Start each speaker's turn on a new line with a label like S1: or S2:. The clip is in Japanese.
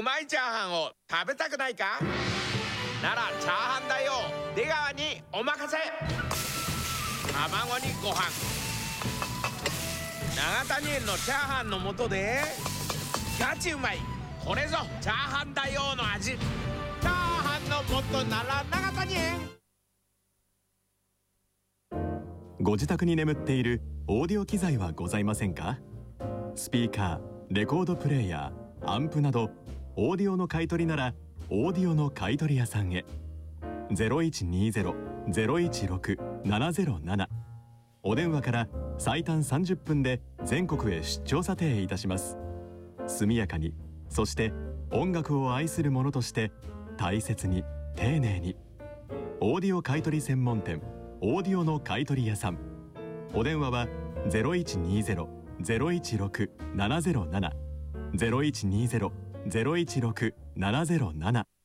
S1: うまいチャーハンを食べたくないか？ならチャーハンだよ出川にお任せ。卵にご飯、永谷園のチャーハンの素でガチうまい、これぞチャーハン大王の味。チャーハンの素なら永谷園。
S2: ご自宅に眠っているオーディオ機材はございませんか？スピーカー、レコードプレーヤー、アンプなどオーディオの買い取りならオーディオの買い取り屋さんへ。 0120-016-707 お電話から最短30分で全国へ出張査定いたします。速やかに、そして音楽を愛する者として大切に丁寧に。オーディオ買い取り専門店オーディオの買い取り屋さん。お電話は 0120-016-707 0120-016-707